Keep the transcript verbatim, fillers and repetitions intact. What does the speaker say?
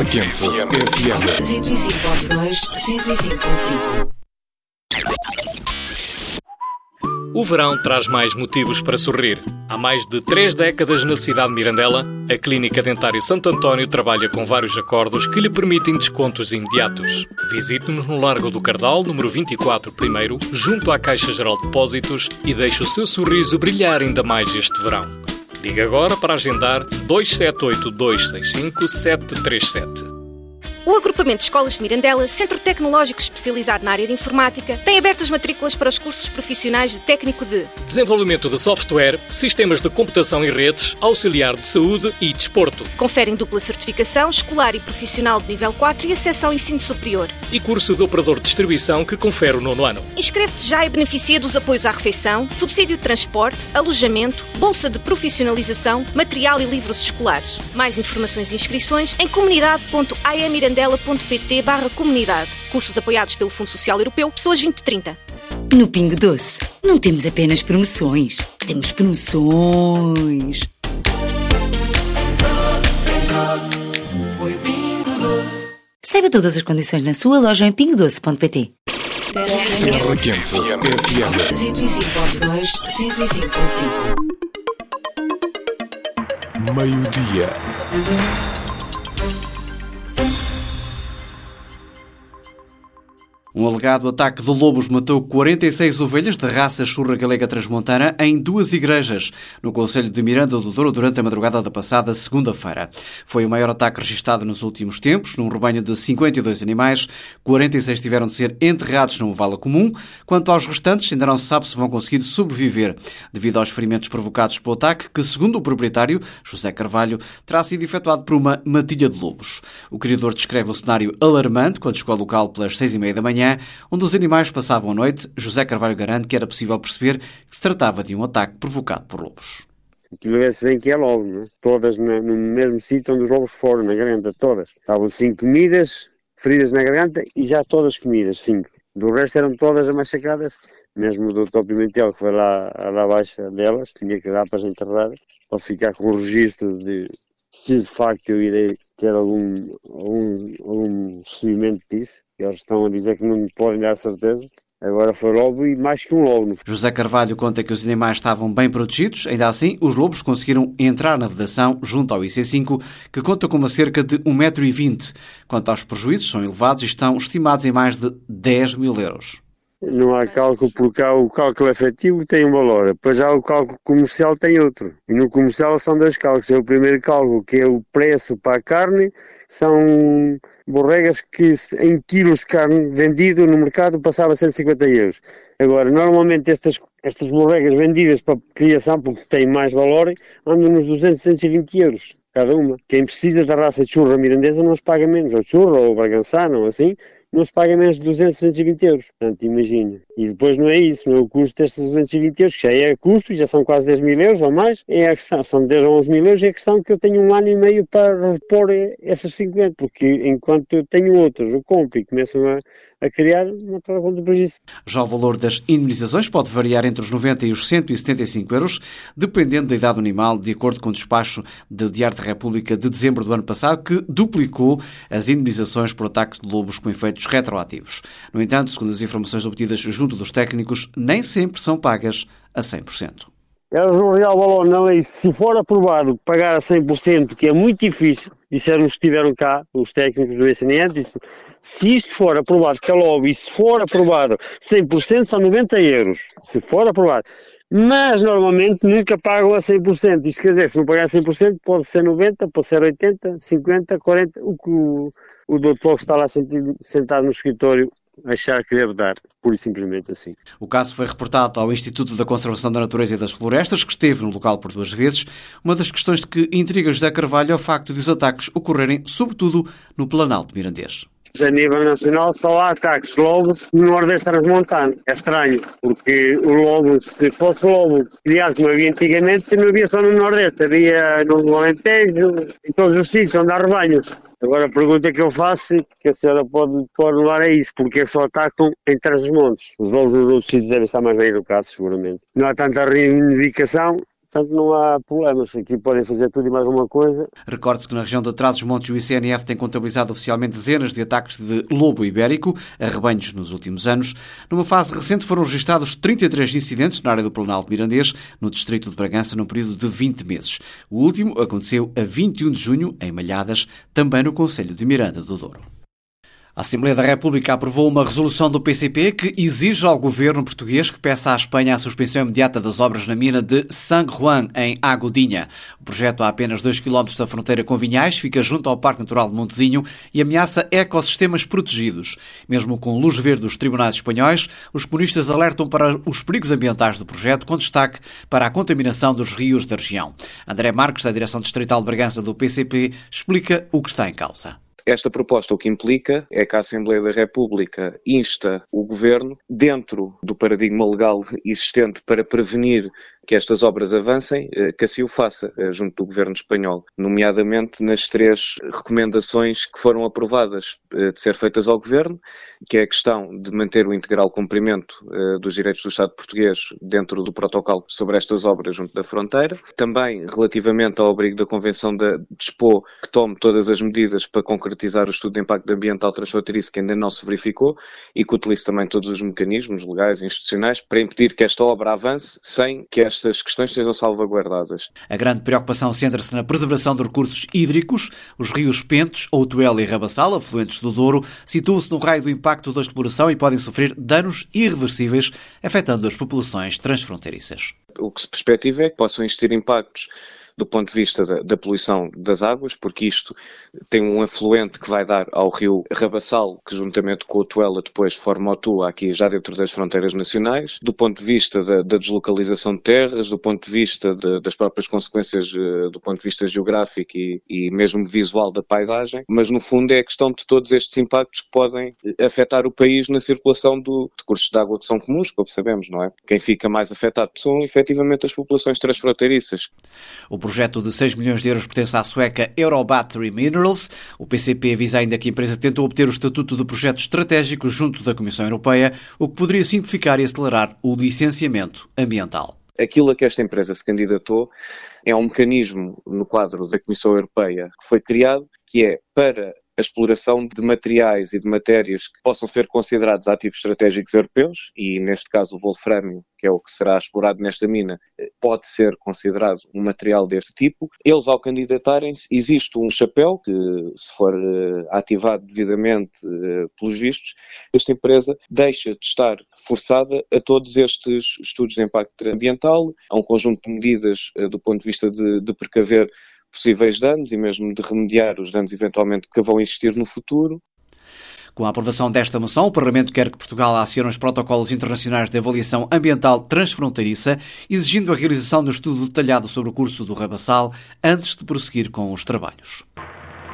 Terra Quente F M cento e cinco ponto dois, cento e cinco ponto cinco. O verão traz mais motivos para sorrir. Há mais de três décadas na cidade de Mirandela, a Clínica Dentária Santo António trabalha com vários acordos que lhe permitem descontos imediatos. Visite-nos no Largo do Cardal, número vinte e quatro, primeiro, junto à Caixa Geral de Depósitos e deixe o seu sorriso brilhar ainda mais este verão. Ligue agora para agendar dois sete oito, dois seis cinco, sete três sete. O Agrupamento de Escolas de Mirandela, centro tecnológico especializado na área de informática, tem aberto as matrículas para os cursos profissionais de técnico de desenvolvimento de software, sistemas de computação e redes, auxiliar de saúde e desporto. Conferem dupla certificação escolar e profissional de nível quatro e acesso ao ensino superior. E curso de operador de distribuição que confere o nono ano. Inscreve-te já e beneficia dos apoios à refeição, subsídio de transporte, alojamento, bolsa de profissionalização, material e livros escolares. Mais informações e inscrições em comunidade ponto a e mirandela ponto pt barra comunidade. Cursos apoiados pelo Fundo Social Europeu, Pessoas vinte trinta. No Pingo Doce, não temos apenas promoções, temos promoções. Saiba todas as condições na sua loja em pingo doce ponto pt. Terra Quente F M cento e cinco ponto dois, cento e cinco ponto cinco. meio-dia. Um alegado ataque de lobos matou quarenta e seis ovelhas da raça churra galega transmontana em duas igrejas, no concelho de Miranda do Douro, durante a madrugada da passada segunda-feira. Foi o maior ataque registado nos últimos tempos, num rebanho de cinquenta e dois animais. quarenta e seis tiveram de ser enterrados numa vala comum. Quanto aos restantes, ainda não se sabe se vão conseguir sobreviver, devido aos ferimentos provocados pelo ataque, que, segundo o proprietário, José Carvalho, terá sido efetuado por uma matilha de lobos. O criador descreve o cenário alarmante quando chegou ao local pelas seis e meia da manhã, onde os animais passavam a noite. José Carvalho garante que era possível perceber que se tratava de um ataque provocado por lobos. Aquilo vê-se bem que é lobo, não é? Todas na, no mesmo sítio onde os lobos foram, na garganta, todas. Estavam cinco comidas, feridas na garganta e já todas comidas, cinco. Do resto eram todas massacradas, mesmo o doutor Pimentel, que foi lá, lá abaixo delas, tinha que dar para as enterrar, para ficar com o registro de se de facto eu irei ter algum, algum, algum recebimento disso. Eles estão a dizer que não me podem dar certeza. Agora foi lobo e mais que um lobo. José Carvalho conta que os animais estavam bem protegidos. Ainda assim, os lobos conseguiram entrar na vedação junto ao I C cinco, que conta com uma cerca de um metro e vinte. Quanto aos prejuízos, são elevados e estão estimados em mais de dez mil euros. Não há cálculo, porque há o cálculo efetivo tem um valor, depois há o cálculo comercial tem outro. E no comercial são dois cálculos. É o primeiro cálculo, que é o preço para a carne, são borregas que em quilos de carne vendido no mercado passava a cento e cinquenta euros. Agora, normalmente estas, estas borregas vendidas para criação, porque têm mais valor, andam nos duzentos, duzentos e vinte euros cada uma. Quem precisa da raça de churra mirandesa não se paga menos, ou churra, ou bragançana, ou assim, não se paga menos de duzentos, duzentos e vinte euros. Portanto, imagina. E depois não é isso, não é o custo destes duzentos e vinte euros, que já é custo, já são quase dez mil euros ou mais, é a questão, são dez ou onze mil euros, é a questão que eu tenho um ano e meio para repor essas cinquenta, porque enquanto eu tenho outros, eu compro e começam a, a criar, uma troca de prejuízo. Já o valor das indemnizações pode variar entre os noventa e os cento e setenta e cinco euros, dependendo da idade do animal, de acordo com o despacho do Diário da República de dezembro do ano passado, que duplicou as indemnizações por ataques de lobos com efeitos retroativos. No entanto, segundo as informações obtidas junto dos técnicos, nem sempre são pagas a cem por cento. Eles não real valor, não é isso. Se for aprovado pagar a cem por cento, que é muito difícil, disseram os que estiveram cá, os técnicos do I C N E, disse, se isto for aprovado que é logo, e se for aprovado cem por cento, são noventa euros. Se for aprovado. Mas normalmente nunca pagam a cem por cento. Isto quer dizer, se não pagar a cem por cento, pode ser noventa, pode ser oitenta, cinquenta, quarenta, o que o, o doutor que está lá sentido, sentado no escritório achar que deve dar, pura e simplesmente assim. O caso foi reportado ao Instituto da Conservação da Natureza e das Florestas, que esteve no local por duas vezes. Uma das questões de que intriga José Carvalho é o facto de os ataques ocorrerem, sobretudo, no Planalto Mirandês. A nível nacional só há ataques de lobos no Nordeste Transmontano. É estranho, porque o lobo, se fosse lobo criado como havia antigamente, não havia só no Nordeste, havia no Alentejo, em todos os sítios onde há rebanhos. Agora a pergunta que eu faço, que a senhora pode, pode levar é isso, porque só atacam em Trás-os-Montes. Os lobos dos outros sítios devem estar mais bem educados, seguramente. Não há tanta reivindicação, Portanto, não há problemas. Aqui podem fazer tudo e mais uma coisa. Recorde-se que na região de Trás-os-Montes o I C N F tem contabilizado oficialmente dezenas de ataques de lobo ibérico a rebanhos nos últimos anos. Numa fase recente foram registados trinta e três incidentes na área do Planalto Mirandês, no distrito de Bragança, num período de vinte meses. O último aconteceu a vinte e um de junho, em Malhadas, também no concelho de Miranda do Douro. A Assembleia da República aprovou uma resolução do P C P que exige ao governo português que peça à Espanha a suspensão imediata das obras na mina de San Juan, em Agudinha. O projeto, a apenas dois quilómetros da fronteira com Vinhais, fica junto ao Parque Natural de Montezinho e ameaça ecossistemas protegidos. Mesmo com luz verde dos tribunais espanhóis, os comunistas alertam para os perigos ambientais do projeto, com destaque para a contaminação dos rios da região. André Marques, da Direção Distrital de Bragança do P C P, explica o que está em causa. Esta proposta o que implica é que a Assembleia da República insta o Governo, dentro do paradigma legal existente para prevenir que estas obras avancem, que assim o faça junto do Governo espanhol, nomeadamente nas três recomendações que foram aprovadas de ser feitas ao Governo, que é a questão de manter o integral cumprimento dos direitos do Estado português dentro do protocolo sobre estas obras junto da fronteira, também relativamente ao abrigo da Convenção da Expo, que tome todas as medidas para concretizar o estudo de impacto ambiental transfronteiriço que ainda não se verificou e que utilize também todos os mecanismos legais e institucionais para impedir que esta obra avance sem que estas questões sejam salvaguardadas. A grande preocupação centra-se na preservação de recursos hídricos. Os rios Pentes, Outuela e Rabassal, afluentes do Douro, situam-se no raio do impacto da exploração e podem sofrer danos irreversíveis, afetando as populações transfronteiriças. O que se perspectiva é que possam existir impactos do ponto de vista da, da poluição das águas, porque isto tem um afluente que vai dar ao rio Rabassal, que juntamente com o Outuela depois forma o Tua, aqui já dentro das fronteiras nacionais, do ponto de vista da, da deslocalização de terras, do ponto de vista de, das próprias consequências do ponto de vista geográfico e, e mesmo visual da paisagem, mas no fundo é a questão de todos estes impactos que podem afetar o país na circulação do, de cursos de água que são comuns, como sabemos, não é? Quem fica mais afetado são efetivamente as populações transfronteiriças. O projeto de seis milhões de euros pertence à sueca Eurobattery Minerals. O P C P avisa ainda que a empresa tenta obter o estatuto de projeto estratégico junto da Comissão Europeia, o que poderia simplificar e acelerar o licenciamento ambiental. Aquilo a que esta empresa se candidatou é um mecanismo no quadro da Comissão Europeia que foi criado, que é para a exploração de materiais e de matérias que possam ser considerados ativos estratégicos europeus, e neste caso o wolframio, que é o que será explorado nesta mina, pode ser considerado um material deste tipo. Eles, ao candidatarem-se, existe um chapéu que, se for uh, ativado devidamente uh, pelos vistos, esta empresa deixa de estar forçada a todos estes estudos de impacto ambiental, a um conjunto de medidas uh, do ponto de vista de, de precaver possíveis danos e mesmo de remediar os danos eventualmente que vão existir no futuro. Com a aprovação desta moção, o Parlamento quer que Portugal acione os protocolos internacionais de avaliação ambiental transfronteiriça, exigindo a realização de um estudo detalhado sobre o curso do Rabassal antes de prosseguir com os trabalhos.